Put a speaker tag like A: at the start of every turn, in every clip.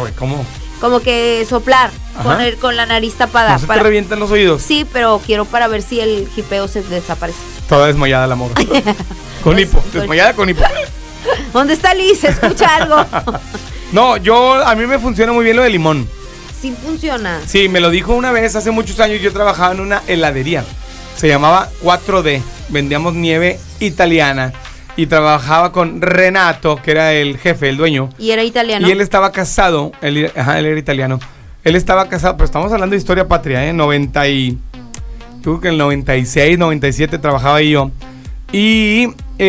A: güey, ¿cómo?
B: Como que soplar,
A: Ajá.
B: poner con la nariz tapada.
A: ¿No se te revientan los oídos?
B: Sí, pero quiero para ver si el jipeo se desaparece.
A: Toda desmayada la morra. Con hipo, desmayada con hipo.
B: ¿Dónde está Liz? ¿Escucha algo?
A: No, a mí me funciona muy bien lo de limón.
B: Sí funciona.
A: Sí, me lo dijo una vez, hace muchos años, yo trabajaba en una heladería. Se llamaba 4D. Vendíamos nieve italiana. Y trabajaba con Renato, que era el jefe, el dueño.
B: ¿Y era italiano?
A: Y él estaba casado, él era italiano. Él estaba casado, pero estamos hablando de historia patria, yo creo que en el 96, 97 trabajaba ahí yo. Y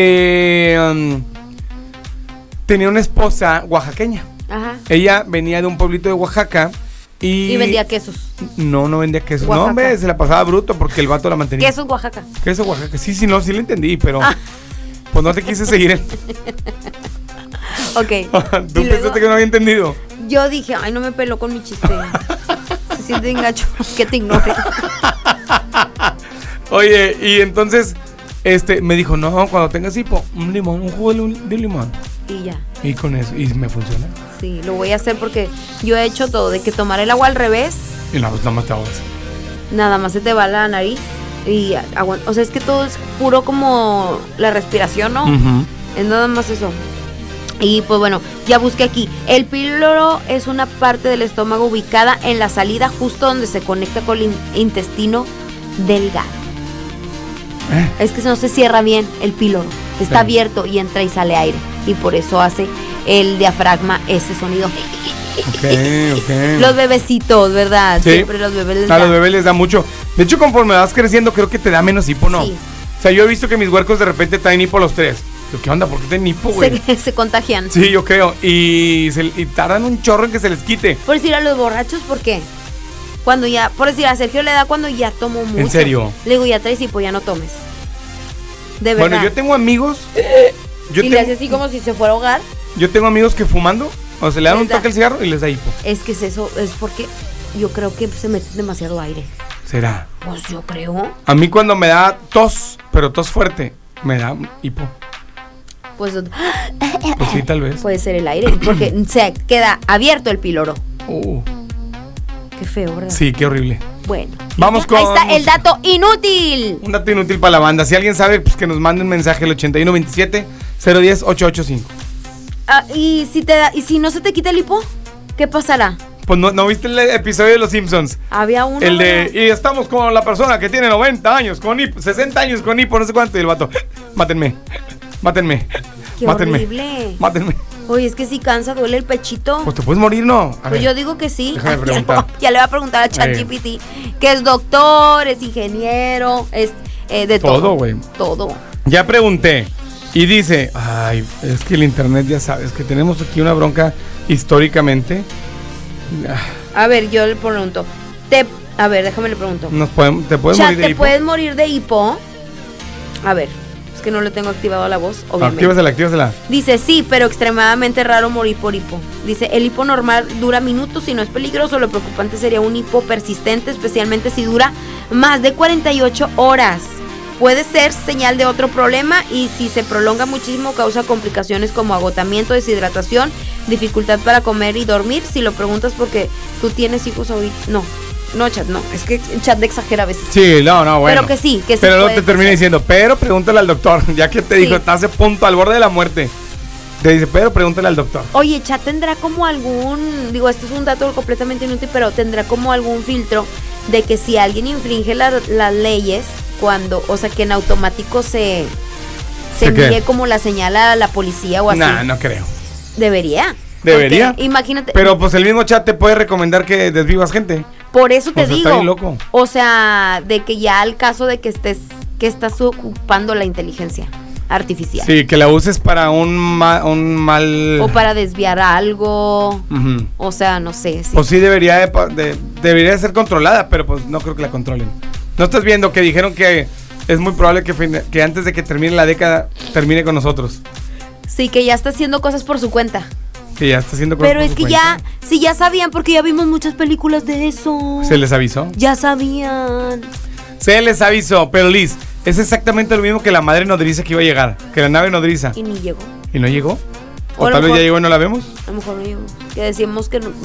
A: tenía una esposa oaxaqueña.
B: Ajá.
A: Ella venía de un pueblito de Oaxaca.
B: Y vendía quesos.
A: No vendía quesos.
B: Oaxaca.
A: No, hombre, se la pasaba bruto porque el vato la mantenía.
B: Quesos Oaxaca.
A: Queso Oaxaca. Sí, sí, sí le entendí, pero pues no te quise seguir.
B: Ok.
A: ¿Tú pensaste que no había entendido?
B: Yo dije, ay, no me peló con mi chiste. Se siente engacho que te ignore.
A: Oye, y entonces me dijo, no, cuando tengas hipo, un limón, un jugo de limón.
B: Y ya.
A: Y con eso, y me funciona.
B: Sí, lo voy a hacer porque yo he hecho todo, de que tomar el agua al revés,
A: Y nada más te ahogas.
B: nada más se te va la nariz y o sea, es que todo es puro como la respiración, ¿no? Es nada más eso. Y pues bueno, ya busqué aquí. El píloro es una parte del estómago ubicada en la salida justo donde se conecta con el intestino delgado. Es que no se cierra bien el píloro. Está abierto y entra y sale aire. Y por eso hace el diafragma ese sonido.
A: Ok.
B: Los bebecitos, ¿verdad?
A: Sí.
B: Siempre los bebés les
A: A
B: da.
A: los bebés les da mucho. De hecho, conforme vas creciendo, creo que te da menos hipo, ¿no?
B: Sí.
A: O sea, yo he visto que mis huercos de repente traen hipo los 3. ¿Qué onda? ¿Por qué tienen hipo, güey?
B: Se contagian.
A: Sí, yo creo. Y tardan un chorro en que se les quite.
B: Por decir a los borrachos, ¿por qué? Cuando ya, por decir a Sergio le da cuando ya tomó mucho.
A: ¿En serio?
B: Le digo, ya traes hipo, ya no tomes. De verdad.
A: Bueno, yo tengo amigos.
B: Le hace así como si se fuera a ahogar.
A: Yo tengo amigos que fumando, o se le dan un toque al cigarro y les da hipo.
B: Es que es porque yo creo que se mete demasiado aire.
A: ¿Será?
B: Pues yo creo.
A: A mí cuando me da tos, pero tos fuerte, me da hipo.
B: Pues
A: sí, tal vez.
B: Puede ser el aire, porque se queda abierto el píloro. Qué feo, ¿verdad?
A: Sí, qué horrible.
B: Bueno,
A: vamos con...
B: ahí está el dato inútil.
A: Un dato inútil para la banda. Si alguien sabe, pues que nos mande un mensaje al 8127-010-885.
B: Y si no se te quita el hipo, ¿qué pasará?
A: Pues no viste el episodio de Los Simpsons.
B: Había uno.
A: El de, y estamos con la persona que tiene 90 años con hipo, 60 años con hipo, no sé cuánto. Y el vato, mátenme.
B: Qué horrible.
A: Mátenme.
B: Oye, es que si cansa, duele el pechito.
A: Pues te puedes morir, ¿no?
B: Pues yo digo que sí.
A: Déjame preguntar.
B: Ya le voy a preguntar a ChatGPT, que es doctor, es ingeniero, es de todo.
A: Todo, güey.
B: Todo.
A: Ya pregunté. Y dice, ay, es que el internet ya sabes que tenemos aquí una bronca históricamente.
B: A ver, yo le pregunto. A ver, déjame le pregunto.
A: ¿Te puedes
B: Chat,
A: morir de
B: ¿te
A: hipo?
B: puedes morir de hipo? A ver, es que no le tengo activado la voz, obviamente.
A: Actívasela.
B: Dice, sí, pero extremadamente raro morir por hipo. Dice, el hipo normal dura minutos y no es peligroso. Lo preocupante sería un hipo persistente, especialmente si dura más de 48 horas. Puede ser señal de otro problema y si se prolonga muchísimo causa complicaciones como agotamiento, deshidratación, dificultad para comer y dormir. Si lo preguntas porque tú tienes hijos ahorita, no, Chat, no, es que Chat de exagera a veces.
A: Sí, no, bueno.
B: Pero que sí.
A: Pero luego te termina diciendo, pero pregúntale al doctor, ya que te dijo, estás a punto, al borde de la muerte. Te dice, pero pregúntale al doctor.
B: Oye, Chat tendrá como algún, digo, esto es un dato completamente inútil, pero tendrá como algún filtro de que si alguien infringe las leyes, cuando, o sea, que en automático se envíe como la señal a la policía o así.
A: No creo.
B: Debería.
A: ¿Debería?
B: Porque, imagínate.
A: Pero pues el mismo Chat te puede recomendar que desvivas gente.
B: Por eso te digo.
A: Está bien loco.
B: O sea, de que ya al caso de que estás ocupando la inteligencia artificial.
A: Sí, que la uses para un mal...
B: O para desviar algo.
A: Uh-huh.
B: O sea, no sé. Sí.
A: Pues sí debería de ser controlada, pero pues no creo que la controlen. ¿No estás viendo que dijeron que es muy probable que antes de que termine la década termine con nosotros?
B: Sí, que ya está haciendo cosas por su cuenta.
A: Que ya está haciendo cosas
B: Pero
A: por
B: es
A: su
B: que
A: cuenta.
B: sí, ya sabían, porque ya vimos muchas películas de eso.
A: ¿Se les avisó?
B: Ya sabían.
A: Se les avisó, pero Liz, es exactamente lo mismo que la madre nodriza que iba a llegar, que la nave nodriza.
B: Y ni llegó.
A: ¿Y no llegó? ¿O
B: a lo
A: tal vez
B: mejor-
A: ya llegó y no la vemos?
B: A lo mejor no llegó. Que decíamos que